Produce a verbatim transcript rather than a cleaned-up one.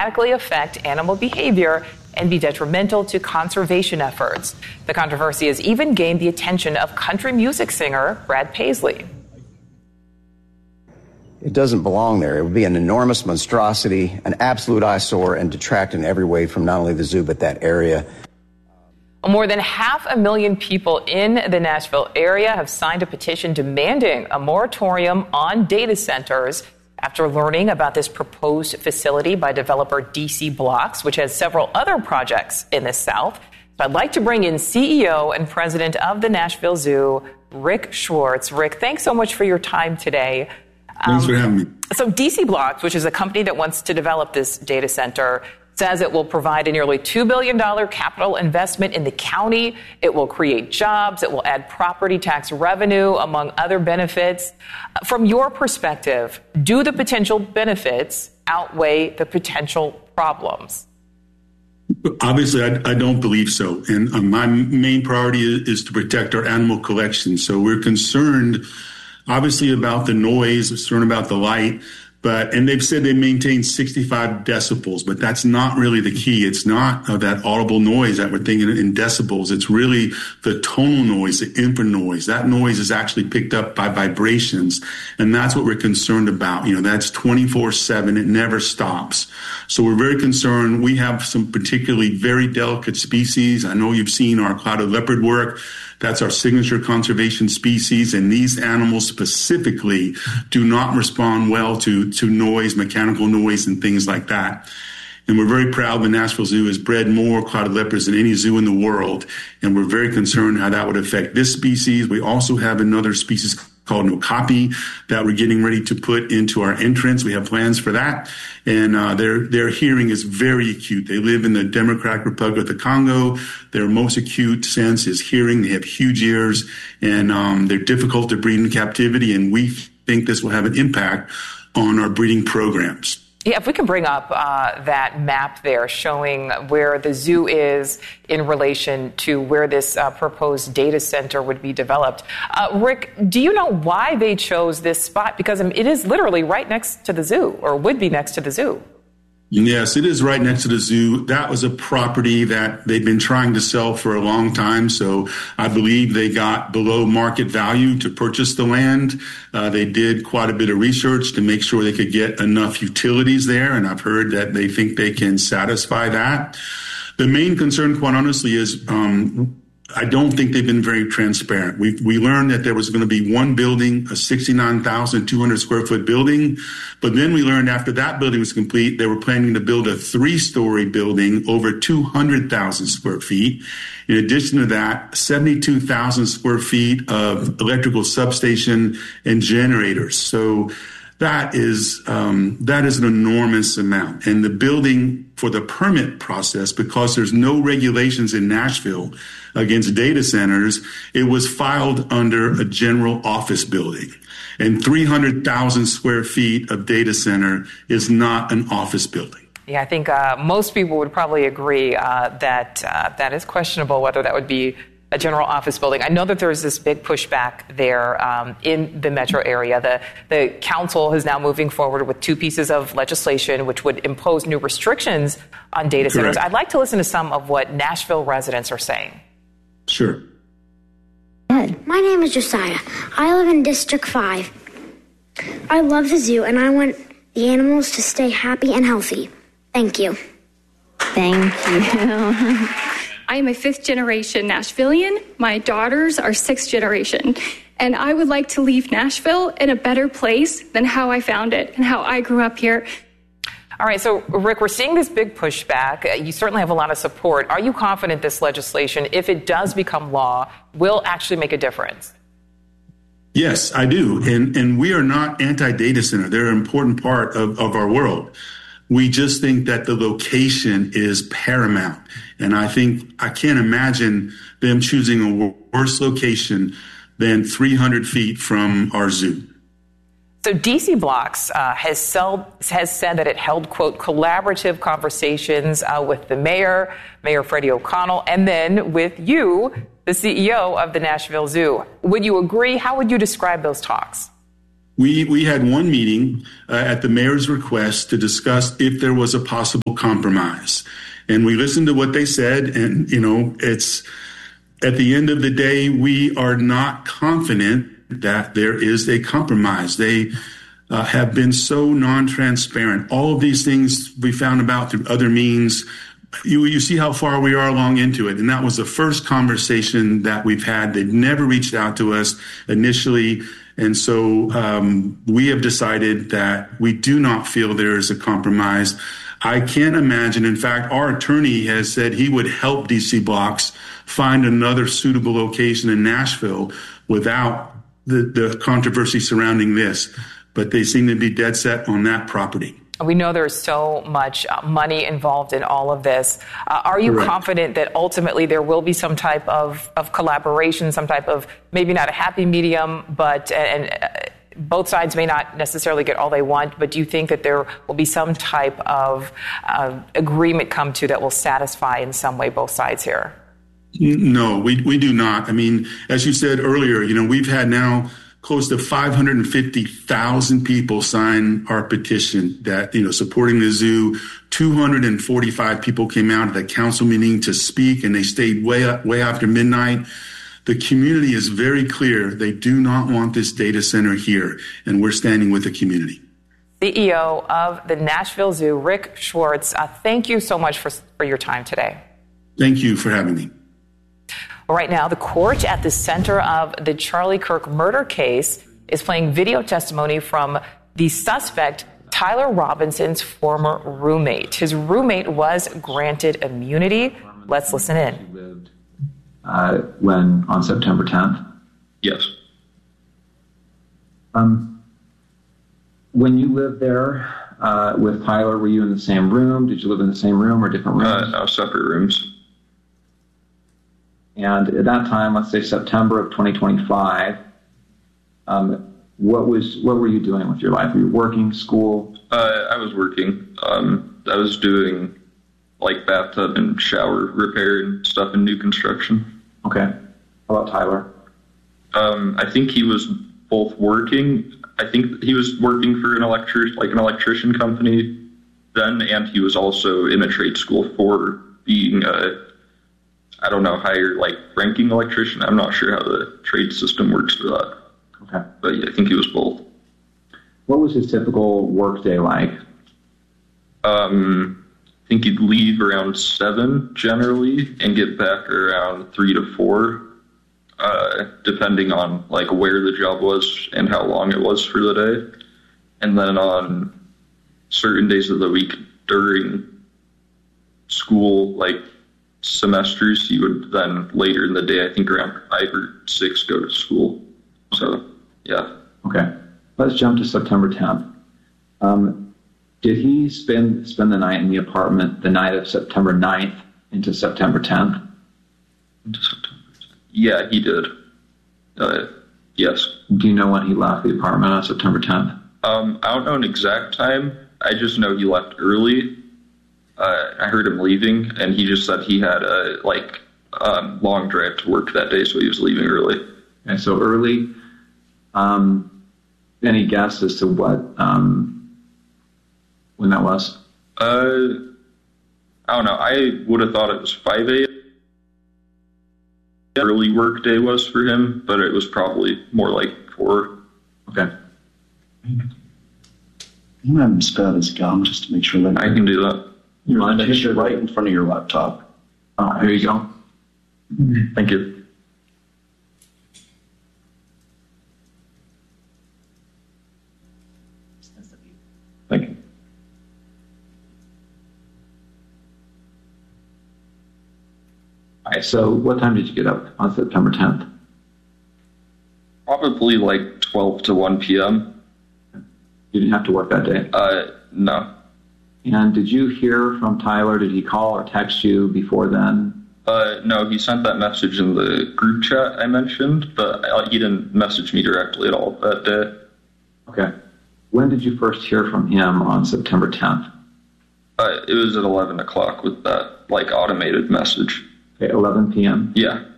dramatically affect animal behavior and be detrimental to conservation efforts. The controversy has even gained the attention of country music singer Brad Paisley. It doesn't belong there. It would be an enormous monstrosity, an absolute eyesore, and detract in every way from not only the zoo, but that area. More than half a million people in the Nashville area have signed a petition demanding a moratorium on data centers after learning about this proposed facility by developer D C Blocks, which has several other projects in the South. So I'd like to bring in C E O and president of the Nashville Zoo, Rick Schwartz. Rick, thanks so much for your time today. Thanks um, for having me. So D C Blocks, which is a company that wants to develop this data center, says it will provide a nearly two billion dollars capital investment in the county. It will create jobs. It will add property tax revenue, among other benefits. From your perspective, do the potential benefits outweigh the potential problems? Obviously, I, I don't believe so. And uh, my main priority is, is to protect our animal collection. So we're concerned, obviously, about the noise, concerned about the light. But, and they've said they maintain sixty-five decibels, but that's not really the key. It's not uh, that audible noise that we're thinking in decibels. It's really the tonal noise, the infra noise. That noise is actually picked up by vibrations. And that's what we're concerned about. You know, that's twenty-four seven. It never stops. So we're very concerned. We have some particularly very delicate species. I know you've seen our clouded leopard work. That's our signature conservation species. And these animals specifically do not respond well to, to noise, mechanical noise, and things like that. And we're very proud the Nashville Zoo has bred more clouded leopards than any zoo in the world. And we're very concerned how that would affect this species. We also have another species called an okapi that we're getting ready to put into our entrance. We have plans for that. And uh, their their hearing is very acute. They live in the Democratic Republic of the Congo. Their most acute sense is hearing. They have huge ears, and um, they're difficult to breed in captivity. And we think this will have an impact on our breeding programs. Yeah, if we can bring up uh, that map there showing where the zoo is in relation to where this uh, proposed data center would be developed. Uh, Rick, do you know why they chose this spot? Because um, it is literally right next to the zoo, or would be next to the zoo. Yes, it is right next to the zoo. That was a property that they've been trying to sell for a long time. So I believe they got below market value to purchase the land. Uh, they did quite a bit of research to make sure they could get enough utilities there. And I've heard that they think they can satisfy that. The main concern, quite honestly, is um, I don't think they've been very transparent. We we learned that there was going to be one building, a sixty-nine thousand two hundred square foot building. But then we learned after that building was complete, they were planning to build a three-story building over two hundred thousand square feet. In addition to that, seventy-two thousand square feet of electrical substation and generators. So that is um, that is an enormous amount. And the building for the permit process, because there's no regulations in Nashville against data centers, it was filed under a general office building. And three hundred thousand square feet of data center is not an office building. Yeah, I think uh, most people would probably agree uh, that uh, that is questionable whether that would be a general office building. I know that there's this big pushback there um, in the metro area. The the council is now moving forward with two pieces of legislation which would impose new restrictions on data centers. Correct. I'd like to listen to some of what Nashville residents are saying. Sure. My name is Josiah. I live in District five. I love the zoo, and I want the animals to stay happy and healthy. Thank you. Thank you. I am a fifth-generation Nashvilleian. My daughters are sixth-generation. And I would like to leave Nashville in a better place than how I found it and how I grew up here. All right, so, Rick, we're seeing this big pushback. You certainly have a lot of support. Are you confident this legislation, if it does become law, will actually make a difference? Yes, I do. And and we are not anti-data center. They're an important part of, of our world. We just think that the location is paramount. And I think I can't imagine them choosing a worse location than three hundred feet from our zoo. So D C Blocks uh, has, sell, has said that it held, quote, collaborative conversations uh, with the mayor, Mayor Freddie O'Connell, and then with you, the C E O of the Nashville Zoo. Would you agree? How would you describe those talks? We we had one meeting uh, at the mayor's request to discuss if there was a possible compromise. And we listened to what they said. And, you know, it's at the end of the day, we are not confident that there is a compromise. They uh, have been so non-transparent. All of these things we found about through other means. You, you see how far we are along into it. And that was the first conversation that we've had. They've never reached out to us initially. And so um, we have decided that we do not feel there is a compromise. I can't imagine. In fact, our attorney has said he would help D C Blocks find another suitable location in Nashville without the, the controversy surrounding this. But they seem to be dead set on that property. We know there's so much money involved in all of this. Uh, are you Correct. confident that ultimately there will be some type of, of collaboration, some type of maybe not a happy medium, but and uh, both sides may not necessarily get all they want, but do you think that there will be some type of uh, agreement come to that will satisfy in some way both sides here? No, we, we do not. I mean, as you said earlier, you know, we've had now close to five hundred fifty thousand people sign our petition that, you know, supporting the zoo. two hundred forty-five people came out at the council meeting to speak, and they stayed way up, way after midnight. The community is very clear. They do not want this data center here, and we're standing with the community. C E O of the Nashville Zoo, Rick Schwartz, uh, thank you so much for, for your time today. Thank you for having me. Right now, the court at the center of the Charlie Kirk murder case is playing video testimony from the suspect, Tyler Robinson's former roommate. His roommate was granted immunity. Let's listen in. Uh, when on September tenth? Yes. Um, when you lived there uh, with Tyler, were you in the same room? Did you live in the same room or different rooms? Uh, no, separate rooms. And at that time, let's say September of twenty twenty-five, um, what was what were you doing with your life? Were you working, school? Uh, I was working. Um, I was doing like bathtub and shower repair and stuff in new construction. Okay. How about Tyler? Um, I think he was both working. I think he was working for an electric, like an electrician company then, and he was also in a trade school for being a, I don't know, higher, like, ranking electrician. I'm not sure how the trade system works for that. Okay. But yeah, I think he was both. What was his typical work day like? Um, I think he'd leave around seven generally and get back around three to four, uh, depending on, like, where the job was and how long it was for the day. And then on certain days of the week during school, like, semesters, he would then later in the day, I think around five or six, go to school. So, yeah. Okay. Let's jump to September tenth. Um, did he spend spend the night in the apartment the night of September ninth into September tenth? Into September tenth. Yeah, he did. Uh, yes. Do you know when he left the apartment on September tenth? Um, I don't know an exact time. I just know he left early. Uh, I heard him leaving, and he just said he had a like um, long drive to work that day, so he was leaving early. And so early. Um, any guess as to what um, when that was? Uh, I don't know. I would have thought it was five a.m. Early work day was for him, but it was probably more like four. Okay. You have him spit out his gum just to make sure that I can do that. Your petition right in front of your laptop. Oh, here you go. Mm-hmm. Thank you. Thank you. All right, so what time did you get up on September tenth? Probably like twelve to one p.m. You didn't have to work that day? Uh, no. And did you hear from Tyler? Did he call or text you before then? Uh, no, he sent that message in the group chat I mentioned, but he didn't message me directly at all that day. Okay. When did you first hear from him on September tenth? Uh, it was at eleven o'clock with that, like, automated message. Okay, eleven p.m.? Yeah.